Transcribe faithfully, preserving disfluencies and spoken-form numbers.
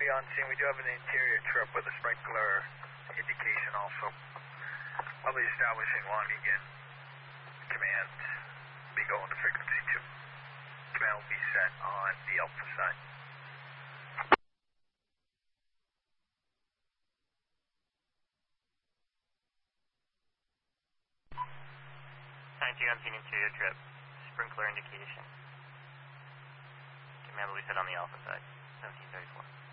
on scene. We do have an interior trip with a sprinkler indication also. I'll be establishing long again. Command be going to frequency two. Command will be set on the alpha side. nineteen on scene interior trip. Sprinkler indication. Command will be set on the alpha side. seventeen thirty-four.